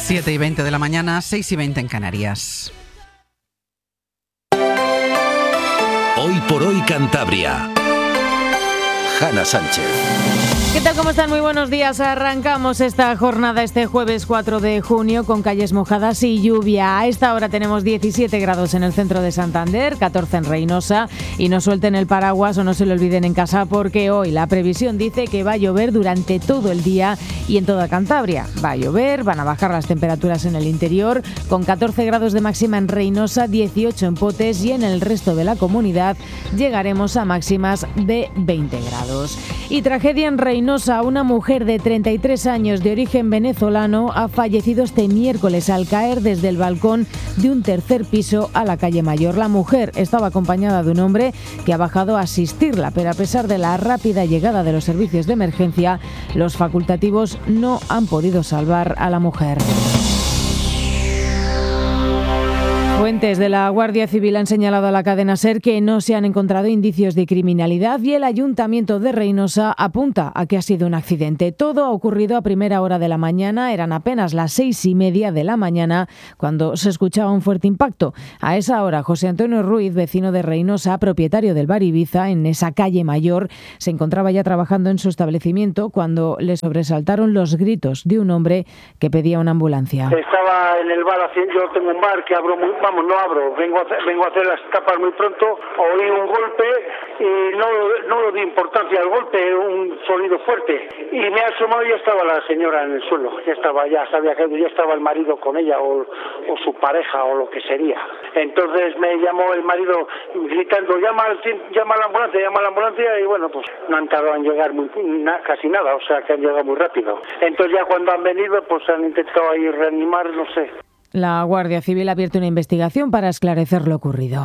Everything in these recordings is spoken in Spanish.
7:20 de la mañana, 6:20 en Canarias. Hoy por hoy Cantabria. Hanna Sánchez. ¿Qué tal? ¿Cómo están? Muy buenos días. Arrancamos esta jornada este jueves 4 de junio con calles mojadas y lluvia. A esta hora tenemos 17 grados en el centro de Santander, 14 en Reinosa, y no suelten el paraguas o no se lo olviden en casa porque hoy la previsión dice que va a llover durante todo el día y en toda Cantabria. Va a llover, van a bajar las temperaturas en el interior con 14 grados de máxima en Reinosa, 18 en Potes y en el resto de la comunidad llegaremos a máximas de 20 grados. Y tragedia en Reinosa. Una mujer de 33 años de origen venezolano ha fallecido este miércoles al caer desde el balcón de un tercer piso a la calle Mayor. La mujer estaba acompañada de un hombre que ha bajado a asistirla, pero a pesar de la rápida llegada de los servicios de emergencia, los facultativos no han podido salvar a la mujer. Fuentes de la Guardia Civil han señalado a la cadena SER que no se han encontrado indicios de criminalidad y el Ayuntamiento de Reinosa apunta a que ha sido un accidente. Todo ha ocurrido a primera hora de la mañana, eran apenas las 6:30 de la mañana cuando se escuchaba un fuerte impacto. A esa hora, José Antonio Ruiz, vecino de Reinosa, propietario del bar Ibiza, en esa calle Mayor, se encontraba ya trabajando en su establecimiento cuando le sobresaltaron los gritos de un hombre que pedía una ambulancia. Estaba en el bar, yo tengo un bar que abro no abro, vengo a hacer las tapas muy pronto, oí un golpe y no le di importancia al golpe, un sonido fuerte, y me ha asomado y ya estaba la señora en el suelo, ya se había caído, ya estaba el marido con ella o su pareja o lo que sería. Entonces me llamó el marido gritando, llama a la ambulancia, y bueno, pues no han tardado en llegar casi nada, o sea que han llegado muy rápido. Entonces ya cuando han venido, pues han intentado ahí reanimar, no sé. La Guardia Civil ha abierto una investigación para esclarecer lo ocurrido.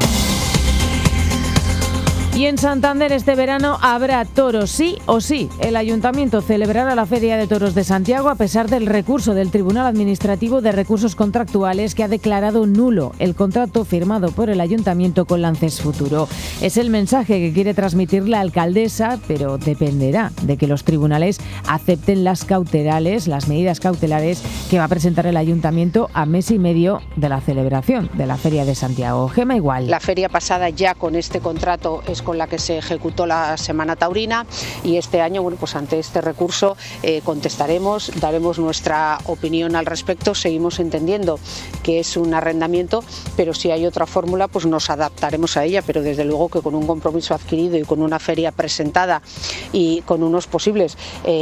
Y en Santander este verano habrá toros sí o sí. El Ayuntamiento celebrará la Feria de Toros de Santiago a pesar del recurso del Tribunal Administrativo de Recursos Contractuales que ha declarado nulo el contrato firmado por el Ayuntamiento con Lances Futuro. Es el mensaje que quiere transmitir la alcaldesa, pero dependerá de que los tribunales acepten las medidas cautelares que va a presentar el Ayuntamiento a mes y medio de la celebración de la Feria de Santiago. Gema Igual. La feria pasada ya con este contrato es con la que se ejecutó la Semana Taurina y este año, bueno, pues ante este recurso contestaremos, daremos nuestra opinión al respecto. Seguimos entendiendo que es un arrendamiento, pero si hay otra fórmula, pues nos adaptaremos a ella, pero desde luego que con un compromiso adquirido y con una feria presentada y con unos posibles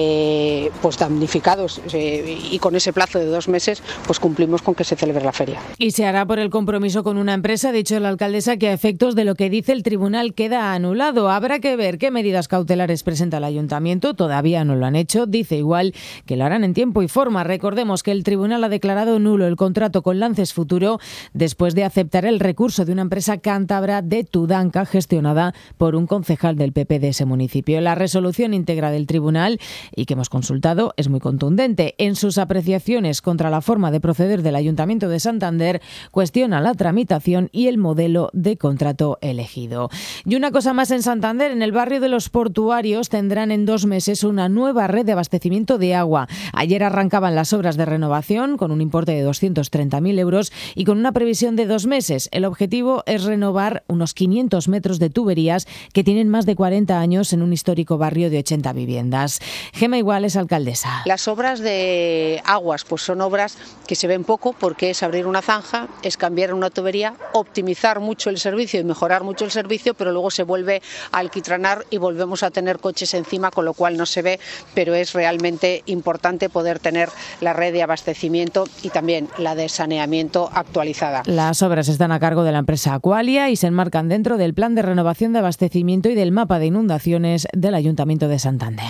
pues damnificados y con ese plazo de 2 meses, pues cumplimos con que se celebre la feria. Y se hará por el compromiso con una empresa, ha dicho la alcaldesa, que a efectos de lo que dice el tribunal queda anulado. Habrá que ver qué medidas cautelares presenta el Ayuntamiento, todavía no lo han hecho, dice igual que lo harán en tiempo y forma. Recordemos que el tribunal ha declarado nulo el contrato con Lances Futuro después de aceptar el recurso de una empresa cántabra de Tudanca gestionada por un concejal del PP de ese municipio. La resolución íntegra del tribunal y que hemos consultado es muy contundente. En sus apreciaciones contra la forma de proceder del Ayuntamiento de Santander, cuestiona la tramitación y el modelo de contrato elegido. Y una cosa más en Santander, en el barrio de los Portuarios tendrán en 2 meses una nueva red de abastecimiento de agua. Ayer arrancaban las obras de renovación con un importe de 230.000 euros y con una previsión de 2 meses. El objetivo es renovar unos 500 metros de tuberías que tienen más de 40 años en un histórico barrio de 80 viviendas. Gema Igual es alcaldesa. Las obras de aguas pues son obras que se ven poco porque es abrir una zanja, es cambiar una tubería, optimizar mucho el servicio y mejorar mucho el servicio, pero luego se vuelve a alquitranar y volvemos a tener coches encima, con lo cual no se ve, pero es realmente importante poder tener la red de abastecimiento y también la de saneamiento actualizada. Las obras están a cargo de la empresa Aqualia y se enmarcan dentro del plan de renovación de abastecimiento y del mapa de inundaciones del Ayuntamiento de Santander.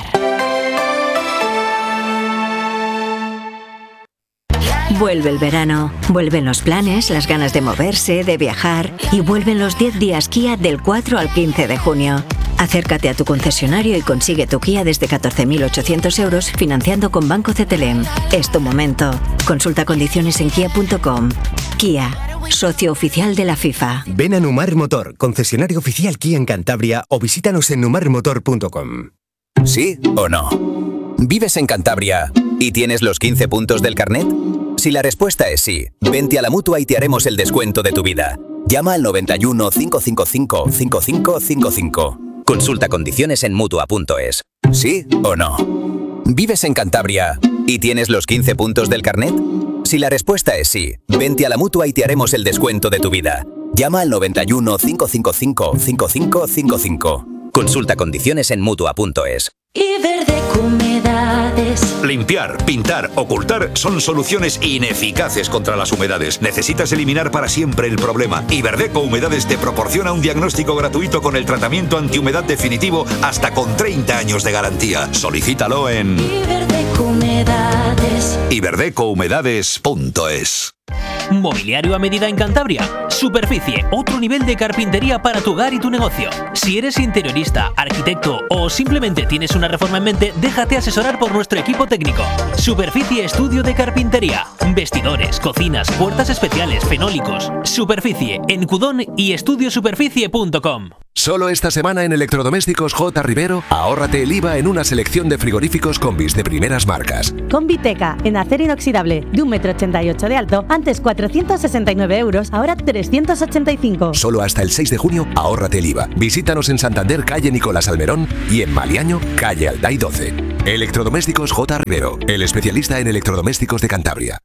Vuelve el verano, vuelven los planes, las ganas de moverse, de viajar y vuelven los 10 días Kia del 4 al 15 de junio. Acércate a tu concesionario y consigue tu Kia desde 14.800 euros financiando con Banco CTLM. Es tu momento. Consulta condiciones en kia.com. Kia, socio oficial de la FIFA. Ven a Numar Motor, concesionario oficial Kia en Cantabria, o visítanos en numarmotor.com. ¿Sí o no? ¿Vives en Cantabria y tienes los 15 puntos del carnet? Si la respuesta es sí, vente a la Mutua y te haremos el descuento de tu vida. Llama al 91 555 5555. Consulta condiciones en Mutua.es. ¿Sí o no? ¿Vives en Cantabria y tienes los 15 puntos del carnet? Si la respuesta es sí, vente a la Mutua y te haremos el descuento de tu vida. Llama al 91 555 5555. Consulta condiciones en Mutua.es. Iberdeco Humedades. Limpiar, pintar, ocultar son soluciones ineficaces contra las humedades. Necesitas eliminar para siempre el problema. Iberdeco Humedades te proporciona un diagnóstico gratuito con el tratamiento antihumedad definitivo hasta con 30 años de garantía. Solicítalo en Iberdeco Humedades. iberdecohumedades.es. Mobiliario a medida en Cantabria. Superficie, otro nivel de carpintería para tu hogar y tu negocio. Si eres interiorista, arquitecto o simplemente tienes una reforma en mente, déjate asesorar por nuestro equipo técnico. Superficie Estudio de Carpintería. Vestidores, cocinas, puertas especiales, fenólicos. Superficie en Cudón y estudiosuperficie.com. Solo esta semana en Electrodomésticos J. Rivero, ahórrate el IVA en una selección de frigoríficos Combis de primeras marcas. Combiteca, en acero inoxidable, de 1,88 m de alto, antes 469 €, ahora 385. Solo hasta el 6 de junio, ahórrate el IVA. Visítanos en Santander, calle Nicolás Almerón, y en Maliaño, calle Alday 12. Electrodomésticos J. Rivero, el especialista en electrodomésticos de Cantabria.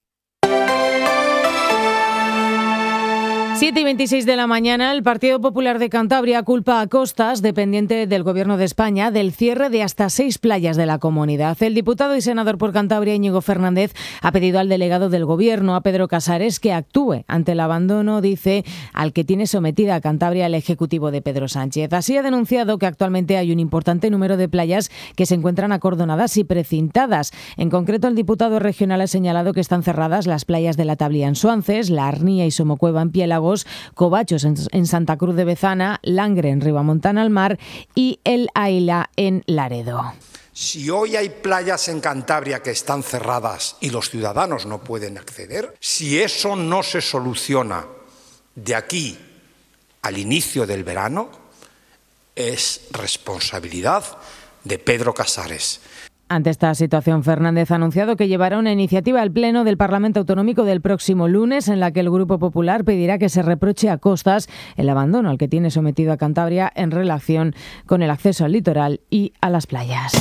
7:26 de la mañana, el Partido Popular de Cantabria culpa a Costas, dependiente del Gobierno de España, del cierre de hasta 6 playas de la comunidad. El diputado y senador por Cantabria, Íñigo Fernández, ha pedido al delegado del Gobierno, a Pedro Casares, que actúe ante el abandono, dice, al que tiene sometida a Cantabria el Ejecutivo de Pedro Sánchez. Así ha denunciado que actualmente hay un importante número de playas que se encuentran acordonadas y precintadas. En concreto, el diputado regional ha señalado que están cerradas las playas de La Tablía en Suances, La Arnía y Somocueva en Piélagos, Covachos en Santa Cruz de Bezana, Langre en Ribamontana al Mar y El Aila en Laredo. Si hoy hay playas en Cantabria que están cerradas y los ciudadanos no pueden acceder, si eso no se soluciona de aquí al inicio del verano, es responsabilidad de Pedro Casares. Ante esta situación, Fernández ha anunciado que llevará una iniciativa al Pleno del Parlamento Autonómico del próximo lunes, en la que el Grupo Popular pedirá que se reproche a Costas el abandono al que tiene sometido a Cantabria en relación con el acceso al litoral y a las playas.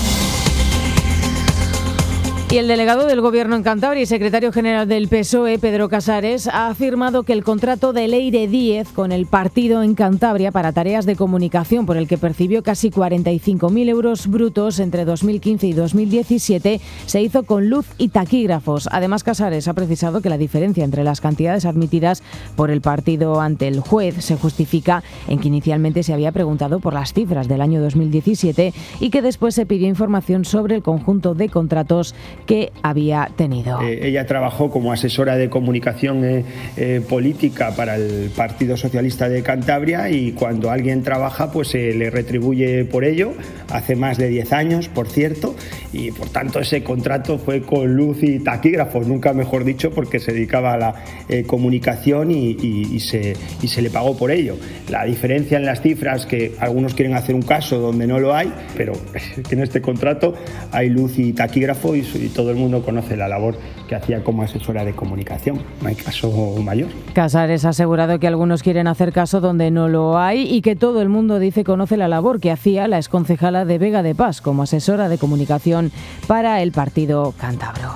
Y el delegado del Gobierno en Cantabria y secretario general del PSOE, Pedro Casares, ha afirmado que el contrato de Leire Díez con el partido en Cantabria para tareas de comunicación, por el que percibió casi 45.000 euros brutos entre 2015 y 2017, se hizo con luz y taquígrafos. Además, Casares ha precisado que la diferencia entre las cantidades admitidas por el partido ante el juez se justifica en que inicialmente se había preguntado por las cifras del año 2017 y que después se pidió información sobre el conjunto de contratos que había tenido. Ella trabajó como asesora de comunicación política para el Partido Socialista de Cantabria, y cuando alguien trabaja pues se le retribuye por ello, hace más de 10 años, por cierto, y por tanto ese contrato fue con luz y taquígrafos, nunca mejor dicho, porque se dedicaba a la comunicación y se le pagó por ello. La diferencia en las cifras, que algunos quieren hacer un caso donde no lo hay, pero en este contrato hay luz y taquígrafo y todo el mundo conoce la labor que hacía como asesora de comunicación. No hay caso mayor. Casares ha asegurado que algunos quieren hacer caso donde no lo hay y que todo el mundo, dice, conoce la labor que hacía la exconcejala de Vega de Paz como asesora de comunicación para el partido cántabro.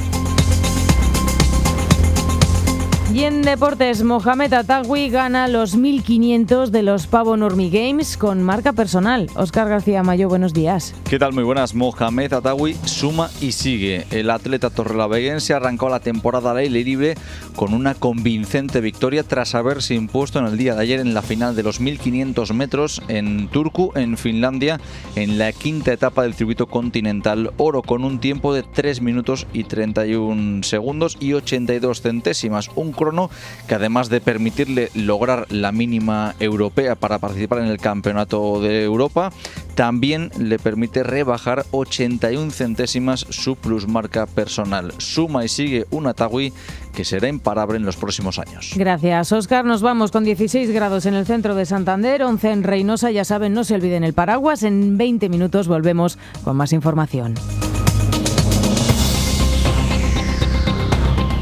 Y en deportes, Mohamed Attawi gana los 1.500 de los Pavo Nurmi Games con marca personal. Óscar García Mayo, buenos días. ¿Qué tal? Muy buenas. Mohamed Attawi suma y sigue. El atleta torrelavieguense arrancó la temporada al aire libre con una convincente victoria tras haberse impuesto en el día de ayer en la final de los 1.500 metros en Turku, en Finlandia, en la quinta etapa del circuito continental oro, con un tiempo de 3 minutos y 31 segundos y 82 centésimas. Un crono que, además de permitirle lograr la mínima europea para participar en el Campeonato de Europa, también le permite rebajar 81 centésimas su plusmarca personal. Suma y sigue un Attawi que será imparable en los próximos años. Gracias, Óscar. Nos vamos con 16 grados en el centro de Santander, 11 en Reynosa. Ya saben, no se olviden el paraguas. En 20 minutos volvemos con más información.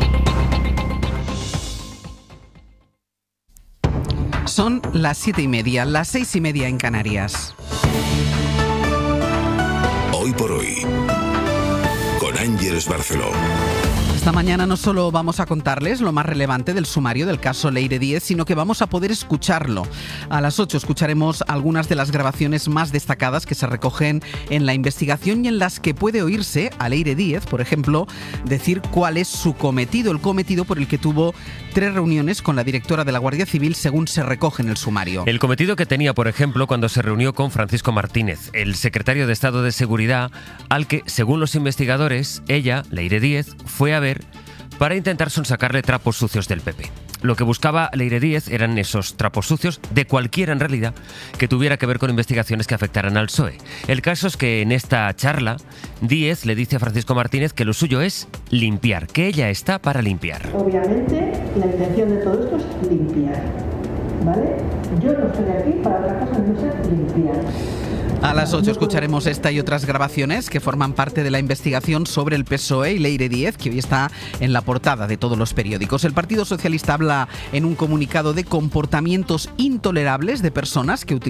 Son las 7:30, las 6:30 en Canarias. Hoy por hoy, con Ángeles Barceló. Esta mañana no solo vamos a contarles lo más relevante del sumario del caso Leire Díez, sino que vamos a poder escucharlo. A las 8 escucharemos algunas de las grabaciones más destacadas que se recogen en la investigación y en las que puede oírse a Leire Díez, por ejemplo, decir cuál es su cometido, el cometido por el que tuvo 3 reuniones con la directora de la Guardia Civil, según se recoge en el sumario. El cometido que tenía, por ejemplo, cuando se reunió con Francisco Martínez, el secretario de Estado de Seguridad, al que, según los investigadores, ella, Leire Díez, fue a ver para intentar sonsacarle trapos sucios del PP. Lo que buscaba Leire Díez eran esos trapos sucios, de cualquiera en realidad, que tuviera que ver con investigaciones que afectaran al PSOE. El caso es que en esta charla, Díez le dice a Francisco Martínez que lo suyo es limpiar, que ella está para limpiar. Obviamente, la intención de todo esto es limpiar, ¿vale? Yo no estoy aquí para otra cosa que no sea limpiar. A las 8 escucharemos esta y otras grabaciones que forman parte de la investigación sobre el PSOE y Leire Díez, que hoy está en la portada de todos los periódicos. El Partido Socialista habla en un comunicado de comportamientos intolerables de personas que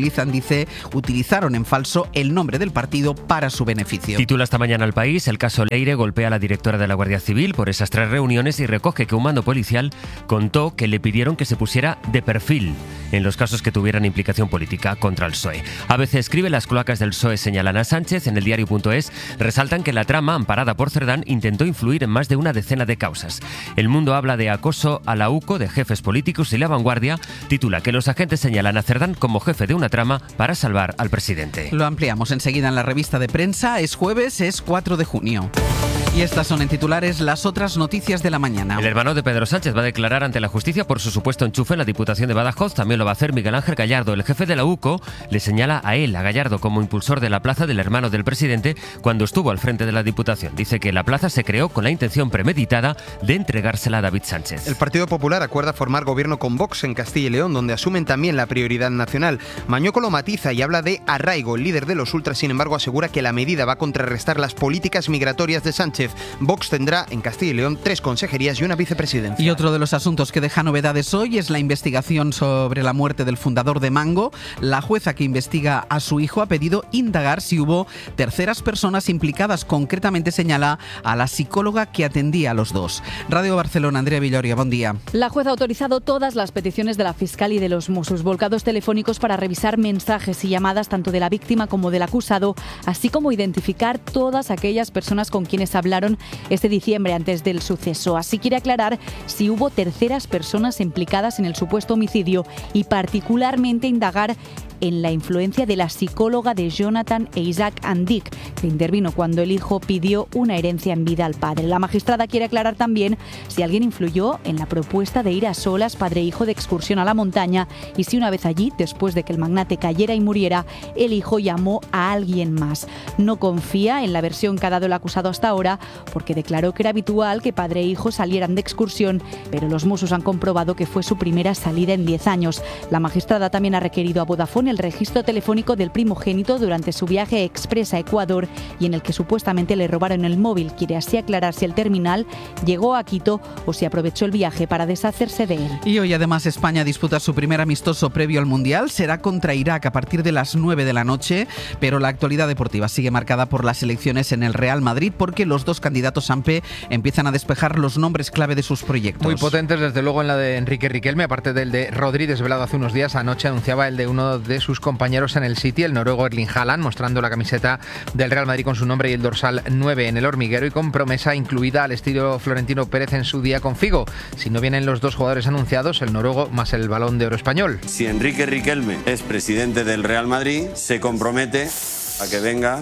utilizaron en falso el nombre del partido para su beneficio. Titula esta mañana El País: el caso Leire golpea a la directora de la Guardia Civil por esas 3 reuniones y recoge que un mando policial contó que le pidieron que se pusiera de perfil en los casos que tuvieran implicación política contra el PSOE. ABC escribe: las cloacas del PSOE señalan a Sánchez. En el diario.es resaltan que la trama, amparada por Cerdán, intentó influir en más de una decena de causas. El Mundo habla de acoso a la UCO de jefes políticos y La Vanguardia titula que los agentes señalan a Cerdán como jefe de una trama para salvar al presidente. Lo ampliamos enseguida en la revista de prensa. Es jueves, es 4 de junio. Y estas son en titulares las otras noticias de la mañana. El hermano de Pedro Sánchez va a declarar ante la justicia por su supuesto enchufe en la Diputación de Badajoz. También lo va a hacer Miguel Ángel Gallardo. El jefe de la UCO le señala a él, a Gallardo, como impulsor de la plaza del hermano del presidente cuando estuvo al frente de la Diputación. Dice que la plaza se creó con la intención premeditada de entregársela a David Sánchez. El Partido Popular acuerda formar gobierno con Vox en Castilla y León, donde asumen también la prioridad nacional. Mañueco lo matiza y habla de arraigo. El líder de los ultras, sin embargo, asegura que la medida va a contrarrestar las políticas migratorias de Sánchez. Vox tendrá en Castilla y León 3 consejerías y una vicepresidencia. Y otro de los asuntos que deja novedades hoy es la investigación sobre la muerte del fundador de Mango. La jueza que investiga a su hijo ha pedido indagar si hubo terceras personas implicadas. Concretamente señala a la psicóloga que atendía a los dos. Radio Barcelona, Andrea Villoria, buen día. La jueza ha autorizado todas las peticiones de la fiscal y de los Mossos, volcados telefónicos para revisar mensajes y llamadas tanto de la víctima como del acusado, así como identificar todas aquellas personas con quienes hablaron este diciembre antes del suceso. Así quiere aclarar si hubo terceras personas implicadas en el supuesto homicidio y particularmente indagar en la influencia de la psicóloga de Jonathan e Isaac Andic, que intervino cuando el hijo pidió una herencia en vida al padre. La magistrada quiere aclarar también si alguien influyó en la propuesta de ir a solas padre e hijo de excursión a la montaña y si una vez allí, después de que el magnate cayera y muriera, el hijo llamó a alguien más. No confía en la versión que ha dado el acusado hasta ahora porque declaró que era habitual que padre e hijo salieran de excursión, pero los Mossos han comprobado que fue su primera salida en 10 años. La magistrada también ha requerido a Vodafone el registro telefónico del primogénito durante su viaje express a Ecuador y en el que supuestamente le robaron el móvil. Quiere así aclarar si el terminal llegó a Quito o si aprovechó el viaje para deshacerse de él. Y hoy además España disputa su primer amistoso previo al Mundial. Será contra Irak a partir de las 9 de la noche, pero la actualidad deportiva sigue marcada por las elecciones en el Real Madrid porque los dos candidatos AMPE empiezan a despejar los nombres clave de sus proyectos. Muy potentes, desde luego, en la de Enrique Riquelme, aparte del de Rodri, desvelado hace unos días. Anoche anunciaba el de uno de sus compañeros en el City, el noruego Erling Haaland, mostrando la camiseta del Real Madrid con su nombre y el dorsal 9 en el hormiguero y con promesa incluida al estilo Florentino Pérez en su día con Figo. Si no vienen los dos jugadores anunciados, el noruego más el Balón de Oro español. Si Enrique Riquelme es presidente del Real Madrid, se compromete a que venga...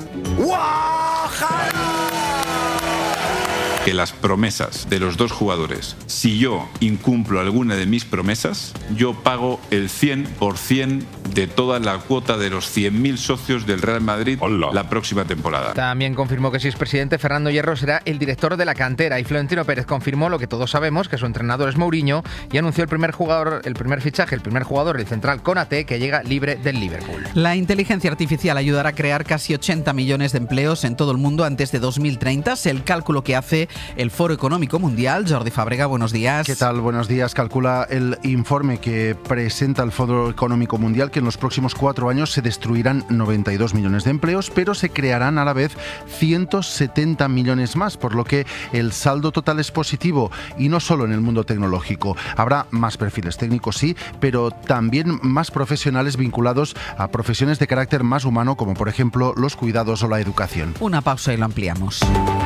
Que las promesas de los dos jugadores, si yo incumplo alguna de mis promesas, yo pago el 100% de toda la cuota de los 100.000 socios del Real Madrid la próxima temporada. También confirmó que si es presidente, Fernando Hierro será el director de la cantera y Florentino Pérez confirmó lo que todos sabemos, que su entrenador es Mourinho, y anunció el primer jugador, el central Konaté, que llega libre del Liverpool. La inteligencia artificial ayudará a crear casi 80 millones de empleos en todo el mundo antes de 2030. Es el cálculo que hace el Foro Económico Mundial. Jordi Fábrega, buenos días. ¿Qué tal? Buenos días. Calcula el informe que presenta el Foro Económico Mundial que en los próximos 4 años se destruirán 92 millones de empleos, pero se crearán a la vez 170 millones más, por lo que el saldo total es positivo, y no solo en el mundo tecnológico. Habrá más perfiles técnicos, sí, pero también más profesionales vinculados a profesiones de carácter más humano, como por ejemplo los cuidados o la educación. Una pausa y lo ampliamos.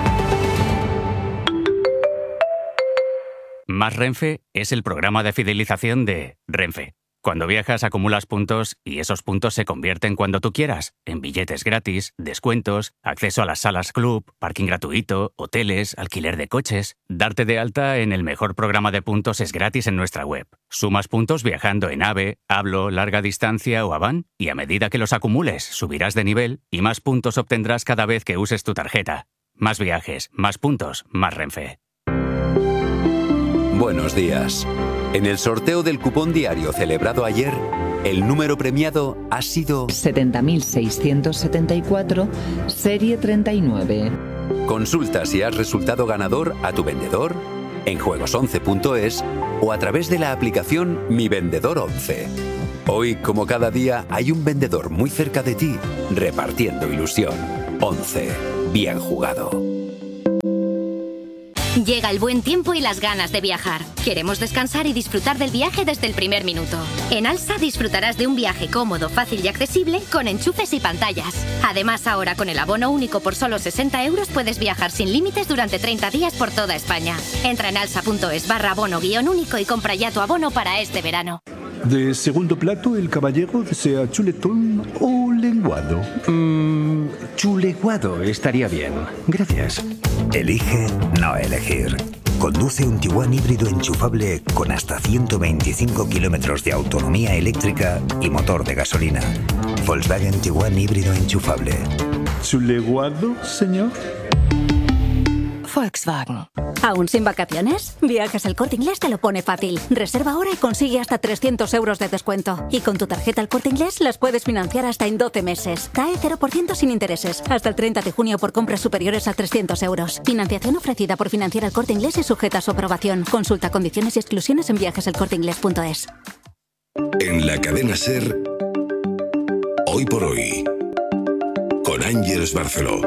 Más Renfe es el programa de fidelización de Renfe. Cuando viajas acumulas puntos y esos puntos se convierten cuando tú quieras en billetes gratis, descuentos, acceso a las salas club, parking gratuito, hoteles, alquiler de coches. Darte de alta en el mejor programa de puntos es gratis en nuestra web. Sumas puntos viajando en AVE, Hablo, Larga Distancia o Avan y a medida que los acumules subirás de nivel y más puntos obtendrás cada vez que uses tu tarjeta. Más viajes, más puntos, más Renfe. Buenos días. En el sorteo del cupón diario celebrado ayer, el número premiado ha sido 70.674, serie 39. Consulta si has resultado ganador a tu vendedor, en juegos11.es o a través de la aplicación Mi Vendedor 11. Hoy, como cada día, hay un vendedor muy cerca de ti, repartiendo ilusión. 11. Bien jugado. Llega el buen tiempo y las ganas de viajar. Queremos descansar y disfrutar del viaje desde el primer minuto. En Alsa disfrutarás de un viaje cómodo, fácil y accesible con enchufes y pantallas. Además, ahora con el abono único por solo 60 € puedes viajar sin límites durante 30 días por toda España. Entra en alsa.es/abono-único y compra ya tu abono para este verano. De segundo plato, el caballero desea chuletón o lenguado. Chuleguado estaría bien. Gracias. Elige no elegir. Conduce un Tiguan híbrido enchufable con hasta 125 kilómetros de autonomía eléctrica y motor de gasolina. Volkswagen Tiguan híbrido enchufable. ¿Chuleguado, señor? Volkswagen. ¿Aún sin vacaciones? Viajes El Corte Inglés te lo pone fácil. Reserva ahora y consigue hasta 300 € de descuento. Y con tu tarjeta El Corte Inglés las puedes financiar hasta en 12 meses. CAE 0% sin intereses. Hasta el 30 de junio por compras superiores a 300 €. Financiación ofrecida por Financiera El Corte Inglés y sujeta a su aprobación. Consulta condiciones y exclusiones en viajeselcorteingles.es. En la cadena SER, Hoy por Hoy, con Ángeles Barceló.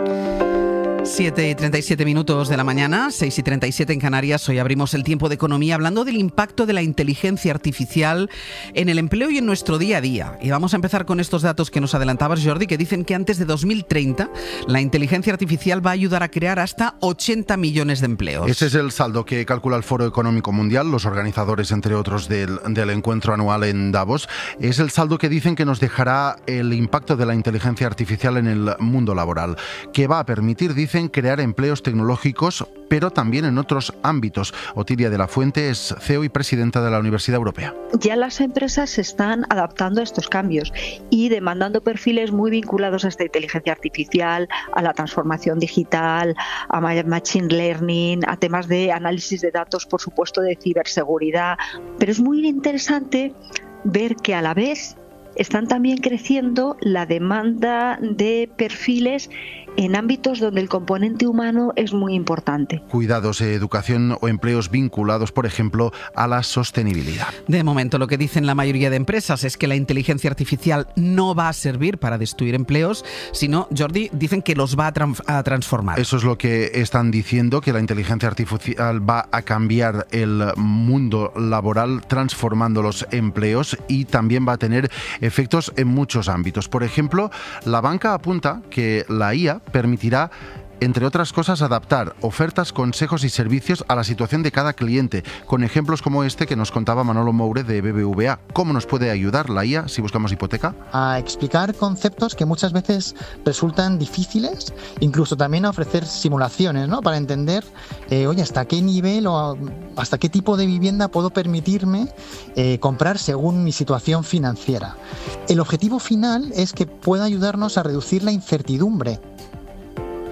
7:37 de la mañana, 6:37 en Canarias. Hoy abrimos el tiempo de economía hablando del impacto de la inteligencia artificial en el empleo y en nuestro día a día. Y vamos a empezar con estos datos que nos adelantabas, Jordi, que dicen que antes de 2030 la inteligencia artificial va a ayudar a crear hasta 80 millones de empleos. Ese es el saldo que calcula el Foro Económico Mundial, los organizadores, entre otros, del encuentro anual en Davos. Es el saldo que dicen que nos dejará el impacto de la inteligencia artificial en el mundo laboral, que va a permitir, dicen, crear empleos tecnológicos, pero también en otros ámbitos. Otilia de la Fuente es CEO y presidenta de la Universidad Europea. Ya las empresas se están adaptando a estos cambios y demandando perfiles muy vinculados a esta inteligencia artificial, a la transformación digital, a machine learning, a temas de análisis de datos, por supuesto, de ciberseguridad. Pero es muy interesante ver que a la vez están también creciendo la demanda de perfiles en ámbitos donde el componente humano es muy importante. Cuidados, educación o empleos vinculados, por ejemplo, a la sostenibilidad. De momento, lo que dicen la mayoría de empresas es que la inteligencia artificial no va a servir para destruir empleos, sino, Jordi, dicen que los va a transformar. Eso es lo que están diciendo, que la inteligencia artificial va a cambiar el mundo laboral, transformando los empleos, y también va a tener efectos en muchos ámbitos. Por ejemplo, la banca apunta que la IA permitirá, entre otras cosas, adaptar ofertas, consejos y servicios a la situación de cada cliente, con ejemplos como este que nos contaba Manolo Moure de BBVA. ¿Cómo nos puede ayudar la IA si buscamos hipoteca? A explicar conceptos que muchas veces resultan difíciles, incluso también a ofrecer simulaciones, ¿no? Para entender, oye, hasta qué nivel o hasta qué tipo de vivienda puedo permitirme comprar según mi situación financiera. El objetivo final es que pueda ayudarnos a reducir la incertidumbre.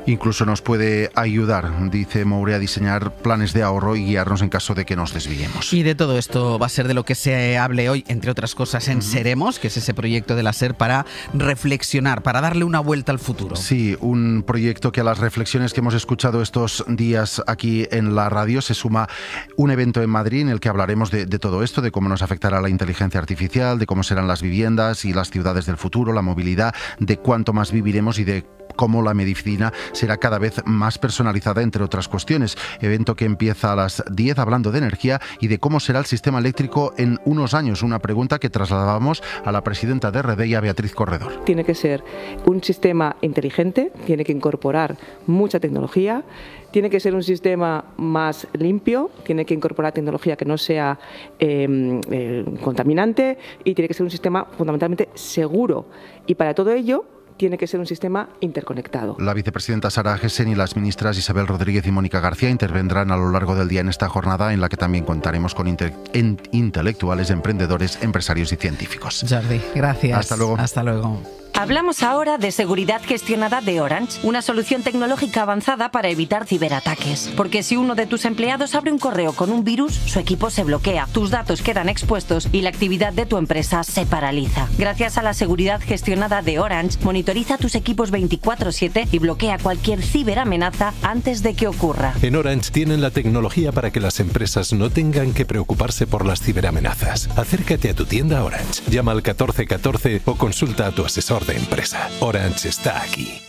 Incluso nos puede ayudar, dice Moure, a diseñar planes de ahorro y guiarnos en caso de que nos desviemos. Y de todo esto va a ser de lo que se hable hoy, entre otras cosas, en Seremos, que es ese proyecto de la SER para reflexionar, para darle una vuelta al futuro. Sí, un proyecto que a las reflexiones que hemos escuchado estos días aquí en la radio se suma un evento en Madrid en el que hablaremos de todo esto, de cómo nos afectará la inteligencia artificial, de cómo serán las viviendas y las ciudades del futuro, la movilidad, de cuánto más viviremos y de cómo la medicina será cada vez más personalizada, entre otras cuestiones. Evento que empieza a las 10 hablando de energía y de cómo será el sistema eléctrico en unos años. Una pregunta que trasladábamos a la presidenta de REDEI, a Beatriz Corredor. Tiene que ser un sistema inteligente, tiene que incorporar mucha tecnología, tiene que ser un sistema más limpio, tiene que incorporar tecnología que no sea contaminante y tiene que ser un sistema fundamentalmente seguro. Y para todo ello tiene que ser un sistema interconectado. La vicepresidenta Sara Gessen y las ministras Isabel Rodríguez y Mónica García intervendrán a lo largo del día en esta jornada, en la que también contaremos con intelectuales, emprendedores, empresarios y científicos. Jordi, gracias. Hasta luego. Hasta luego. Hablamos ahora de seguridad gestionada de Orange, una solución tecnológica avanzada para evitar ciberataques. Porque si uno de tus empleados abre un correo con un virus, su equipo se bloquea, tus datos quedan expuestos y la actividad de tu empresa se paraliza. Gracias a la seguridad gestionada de Orange, monitoriza tus equipos 24/7 y bloquea cualquier ciberamenaza antes de que ocurra. En Orange tienen la tecnología para que las empresas no tengan que preocuparse por las ciberamenazas. Acércate a tu tienda Orange, llama al 1414 o consulta a tu asesor de empresa. Orange está aquí.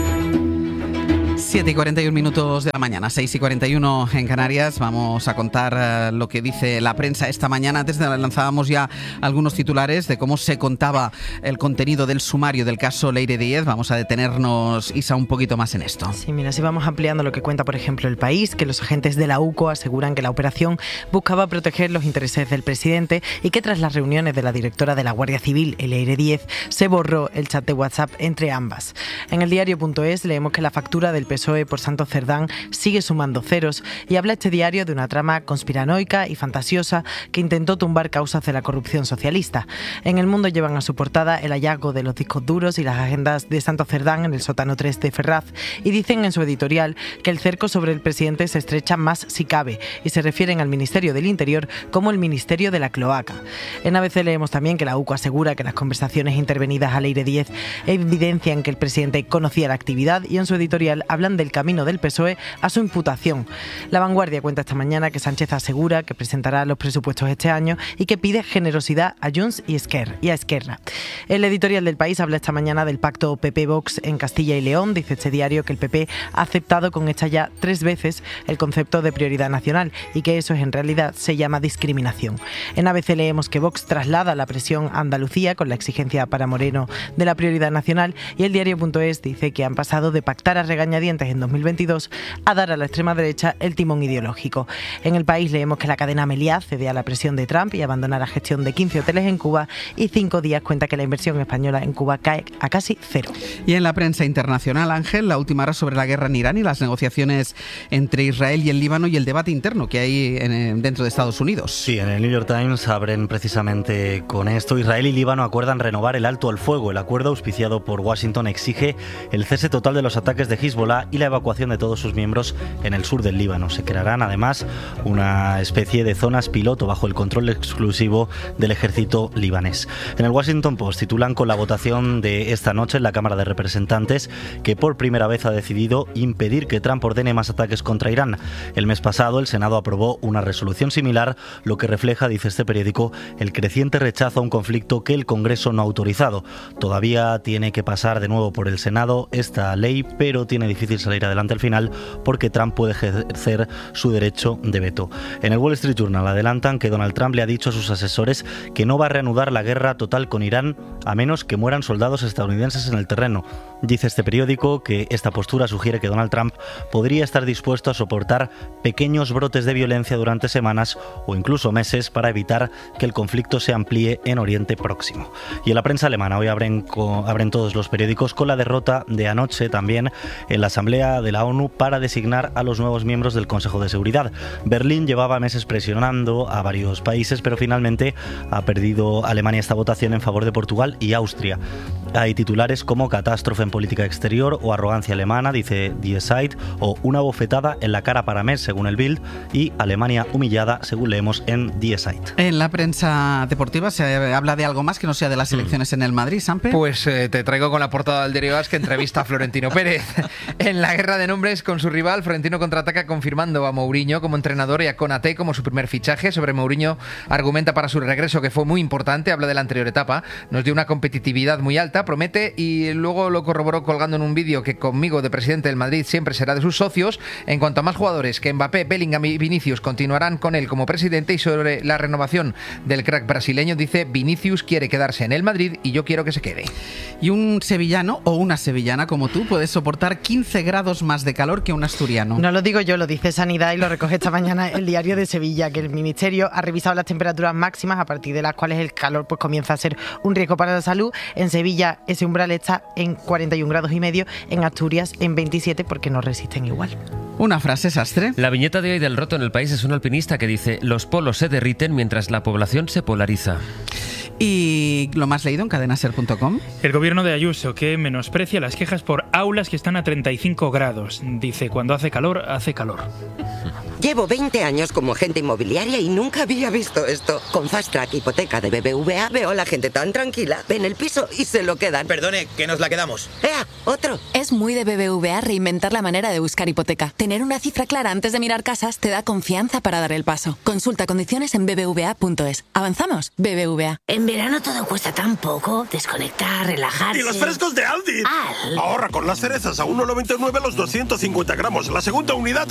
7:41 de la mañana, 6:41 en Canarias. Vamos a contar lo que dice la prensa esta mañana. Antes lanzábamos ya algunos titulares de cómo se contaba el contenido del sumario del caso Leire Díez. Vamos a detenernos, Isa, un poquito más en esto. Sí, mira, si vamos ampliando lo que cuenta, por ejemplo, El País, que los agentes de la UCO aseguran que la operación buscaba proteger los intereses del presidente y que tras las reuniones de la directora de la Guardia Civil, Leire Díez, se borró el chat de WhatsApp entre ambas. En el diario.es leemos que la factura del PSOE por Santos Cerdán sigue sumando ceros y habla este diario de una trama conspiranoica y fantasiosa que intentó tumbar causas de la corrupción socialista. En El Mundo llevan a su portada el hallazgo de los discos duros y las agendas de Santos Cerdán en el sótano 3 de Ferraz y dicen en su editorial que el cerco sobre el presidente se estrecha más si cabe y se refieren al Ministerio del Interior como el Ministerio de la Cloaca. En ABC leemos también que la UCO asegura que las conversaciones intervenidas a Leire Díez evidencian que el presidente conocía la actividad y en su editorial hablan del camino del PSOE a su imputación. La Vanguardia cuenta esta mañana que Sánchez asegura que presentará los presupuestos este año y que pide generosidad a Junts y a Esquerra. El editorial del País habla esta mañana del pacto PP-Vox en Castilla y León. Dice este diario que el PP ha aceptado con esta ya 3 veces el concepto de prioridad nacional y que eso en realidad se llama discriminación. En ABC leemos que Vox traslada la presión a Andalucía con la exigencia para Moreno de la prioridad nacional y el diario.es dice que han pasado de pactar a regañadientes en 2022 a dar a la extrema derecha el timón ideológico. En El País leemos que la cadena Meliá cede a la presión de Trump y abandona la gestión de 15 hoteles en Cuba y 5 días cuenta que la inversión española en Cuba cae a casi cero. Y en la prensa internacional, Ángel, la última hora sobre la guerra en Irán y las negociaciones entre Israel y el Líbano y el debate interno que hay dentro de Estados Unidos. Sí, en el New York Times abren precisamente con esto. Israel y Líbano acuerdan renovar el alto al fuego. El acuerdo auspiciado por Washington exige el cese total de los ataques de Hezbollah y la evacuación de todos sus miembros en el sur del Líbano. Se crearán además una especie de zonas piloto bajo el control exclusivo del ejército libanés. En el Washington Post titulan con la votación de esta noche en la Cámara de Representantes que por primera vez ha decidido impedir que Trump ordene más ataques contra Irán. El mes pasado el Senado aprobó una resolución similar, lo que refleja, dice este periódico, el creciente rechazo a un conflicto que el Congreso no ha autorizado. Todavía tiene que pasar de nuevo por el Senado esta ley, pero tiene difícil salir adelante al final porque Trump puede ejercer su derecho de veto. En el Wall Street Journal adelantan que Donald Trump le ha dicho a sus asesores que no va a reanudar la guerra total con Irán a menos que mueran soldados estadounidenses en el terreno. Dice este periódico que esta postura sugiere que Donald Trump podría estar dispuesto a soportar pequeños brotes de violencia durante semanas o incluso meses para evitar que el conflicto se amplíe en Oriente Próximo. Y en la prensa alemana hoy abren todos los periódicos con la derrota de anoche también en la Asamblea Asamblea de la ONU para designar a los nuevos miembros del Consejo de Seguridad. Berlín llevaba meses presionando a varios países, pero finalmente ha perdido Alemania esta votación en favor de Portugal y Austria. Hay titulares como catástrofe en política exterior o arrogancia alemana, dice Die Zeit, o una bofetada en la cara para Merz, según el Bild, y Alemania humillada, según leemos en Die Zeit. En la prensa deportiva se habla de algo más que no sea de las elecciones en el Madrid, Sampe. Pues te traigo con la portada del Diario AS, que entrevista a Florentino Pérez. En la guerra de nombres con su rival, Florentino contraataca confirmando a Mourinho como entrenador y a Konaté como su primer fichaje. Sobre Mourinho argumenta para su regreso que fue muy importante, habla de la anterior etapa, nos dio una competitividad muy alta, promete, y luego lo corroboró colgando en un vídeo que conmigo de presidente del Madrid siempre será de sus socios. En cuanto a más jugadores, que Mbappé, Bellingham y Vinicius continuarán con él como presidente, y sobre la renovación del crack brasileño dice: Vinicius quiere quedarse en el Madrid y yo quiero que se quede. Y un sevillano o una sevillana como tú puede soportar 15 grados más de calor que un asturiano. No lo digo yo, lo dice Sanidad y lo recoge esta mañana el Diario de Sevilla, que el Ministerio ha revisado las temperaturas máximas a partir de las cuales el calor pues comienza a ser un riesgo para la salud. En Sevilla ese umbral está en 41,5 grados, en Asturias en 27, porque no resisten igual. Una frase, Sastre. La viñeta de hoy del Roto en El País es un alpinista que dice: los polos se derriten mientras la población se polariza. Y lo más leído en cadenaser.com. El gobierno de Ayuso, que menosprecia las quejas por aulas que están a 35 grados. Dice: cuando hace calor, hace calor. Llevo 20 años como agente inmobiliaria y nunca había visto esto. Con Fast Track Hipoteca de BBVA veo a la gente tan tranquila, ven el piso y se lo quedan. Perdone, que nos la quedamos. ¡Ea! ¡Otro! Es muy de BBVA reinventar la manera de buscar hipoteca. Tener una cifra clara antes de mirar casas te da confianza para dar el paso. Consulta condiciones en bbva.es. ¿Avanzamos? BBVA. En verano todo cuesta tan poco. Desconectar, relajarse. ¡Y los frescos de Aldi! Ahorra con las cerezas a 1,99 los 250 gramos. La segunda unidad